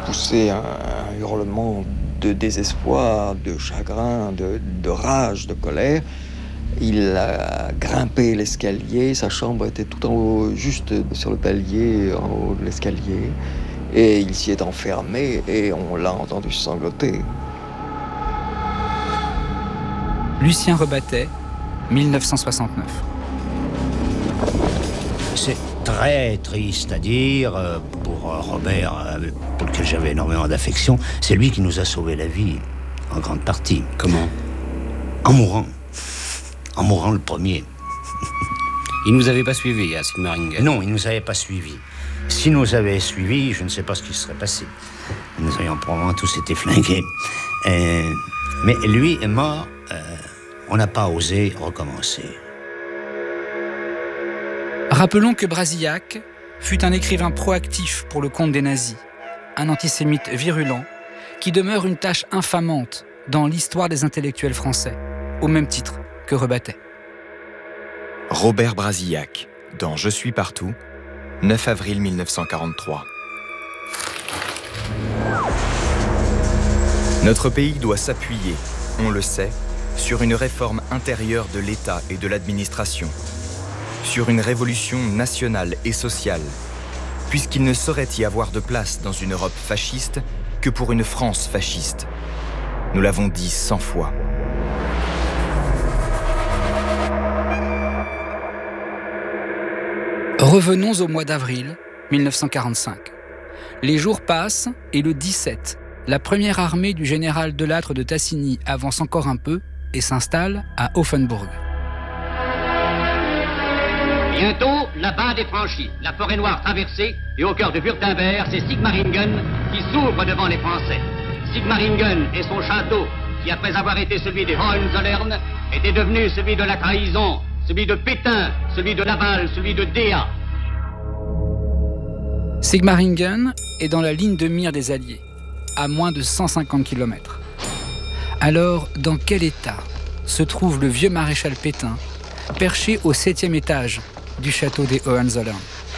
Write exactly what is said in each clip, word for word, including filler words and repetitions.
poussé un, un hurlement de désespoir, de chagrin, de, de rage, de colère. Il a grimpé l'escalier, sa chambre était tout en haut, juste sur le palier, en haut de l'escalier. Et il s'y est enfermé et on l'a entendu sangloter. Lucien Rebattet, mille neuf cent soixante-neuf. C'est très triste à dire pour Robert, pour lequel j'avais énormément d'affection. C'est lui qui nous a sauvé la vie, en grande partie. Comment ? En mourant. En mourant le premier. Il nous avait pas suivis à Sigmaringen. Non, il nous avait pas suivis. S'il nous avait suivis, je ne sais pas ce qui se serait passé. Nous aurions probablement tous été flingués. Euh, mais lui est mort, euh, on n'a pas osé recommencer. Rappelons que Brasillac fut un écrivain proactif pour le compte des nazis, un antisémite virulent qui demeure une tâche infamante dans l'histoire des intellectuels français, au même titre que Rebattet. Robert Brasillac, dans Je suis partout, neuf avril mille neuf cent quarante-trois. Notre pays doit s'appuyer, on le sait, sur une réforme intérieure de l'État et de l'administration, sur une révolution nationale et sociale, puisqu'il ne saurait y avoir de place dans une Europe fasciste que pour une France fasciste. Nous l'avons dit cent fois. Revenons au mois d'avril mille neuf cent quarante-cinq. Les jours passent et le dix-sept, la première armée du général Delattre de Tassigny avance encore un peu et s'installe à Offenbourg. Bientôt, la bande est franchie, la forêt noire traversée, et au cœur de Württemberg, c'est Sigmaringen qui s'ouvre devant les Français. Sigmaringen et son château, qui après avoir été celui des Hohenzollern, était devenu celui de la trahison, celui de Pétain, celui de Laval, celui de Déa. Sigmaringen est dans la ligne de mire des Alliés, à moins de cent cinquante kilomètres. Alors, dans quel état se trouve le vieux maréchal Pétain, perché au septième étage du château des Hohenzollern?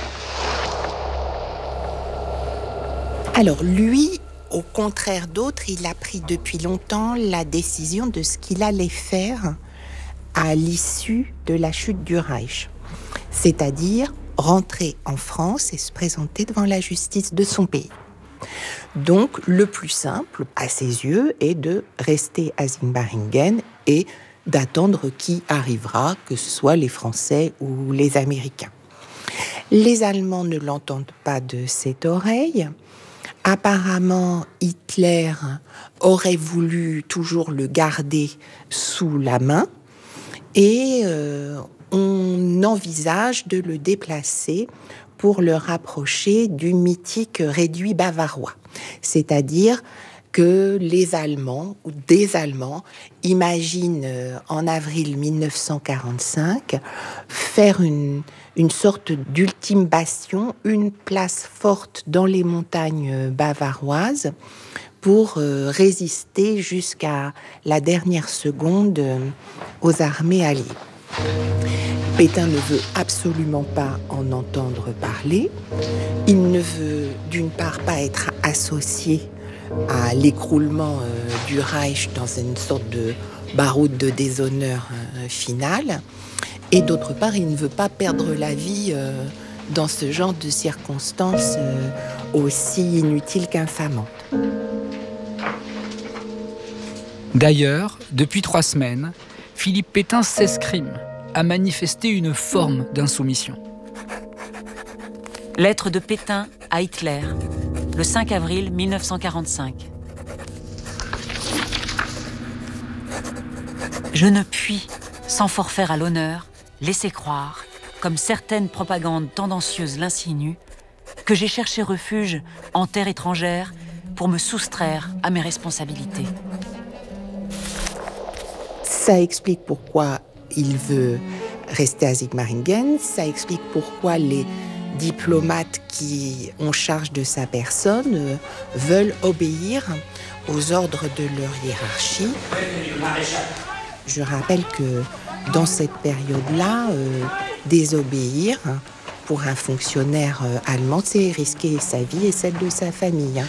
Alors lui, au contraire d'autres, il a pris depuis longtemps la décision de ce qu'il allait faire à l'issue de la chute du Reich. C'est-à-dire rentrer en France et se présenter devant la justice de son pays. Donc le plus simple, à ses yeux, est de rester à Sigmaringen et d'attendre qui arrivera, que ce soit les Français ou les Américains. Les Allemands ne l'entendent pas de cette oreille. Apparemment, Hitler aurait voulu toujours le garder sous la main et euh, on envisage de le déplacer pour le rapprocher du mythique réduit bavarois. C'est-à-dire que les Allemands, ou des Allemands, imaginent euh, en avril mille neuf cent quarante-cinq faire une, une sorte d'ultime bastion, une place forte dans les montagnes bavaroises pour euh, résister jusqu'à la dernière seconde euh, aux armées alliées. Pétain ne veut absolument pas en entendre parler. Il ne veut d'une part pas être associé à l'écroulement euh, du Reich dans une sorte de baroude de déshonneur euh, final. Et d'autre part, il ne veut pas perdre la vie euh, dans ce genre de circonstances euh, aussi inutiles qu'infamantes. D'ailleurs, depuis trois semaines, Philippe Pétain s'escrime à manifester une forme d'insoumission. Lettre de Pétain à Hitler, le cinq avril mille neuf cent quarante-cinq. Je ne puis, sans forfaire à l'honneur, laisser croire, comme certaines propagandes tendancieuses l'insinuent, que j'ai cherché refuge en terre étrangère pour me soustraire à mes responsabilités. Ça explique pourquoi il veut rester à Sigmaringen, ça explique pourquoi les diplomates qui ont charge de sa personne euh, veulent obéir aux ordres de leur hiérarchie. Je rappelle que dans cette période-là, euh, désobéir pour un fonctionnaire euh, allemand, c'est risquer sa vie et celle de sa famille. Hein.